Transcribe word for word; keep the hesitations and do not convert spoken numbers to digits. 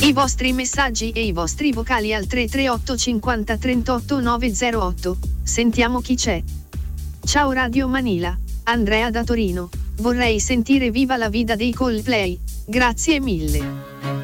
I vostri messaggi e i vostri vocali al tre tre otto cinquanta trentotto nove zero otto. Sentiamo chi c'è. Ciao Radio Manila, Andrea da Torino. Vorrei sentire Viva la Vida dei Coldplay. Grazie mille.